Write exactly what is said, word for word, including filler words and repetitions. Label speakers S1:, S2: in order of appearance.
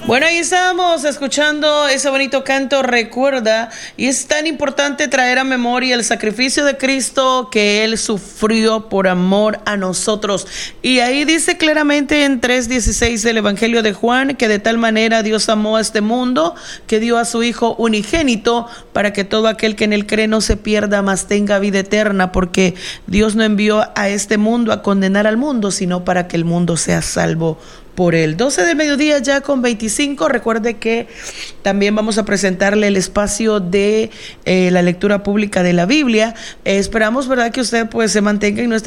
S1: Bueno, ahí estábamos escuchando ese bonito canto, Recuerda, y es tan importante traer a memoria el sacrificio de Cristo que Él sufrió por amor a nosotros. Y ahí dice claramente en tres dieciséis del Evangelio de Juan que de tal manera Dios amó a este mundo que dio a su Hijo unigénito para que todo aquel que en Él cree no se pierda, mas tenga vida eterna, porque Dios no envió a este mundo a condenar al mundo, sino para que el mundo sea salvo por él. doce del mediodía ya con veinticinco. Recuerde que también vamos a presentarle el espacio de eh, la lectura pública de la Biblia. Eh, esperamos, ¿verdad?, que usted pues se mantenga en nuestra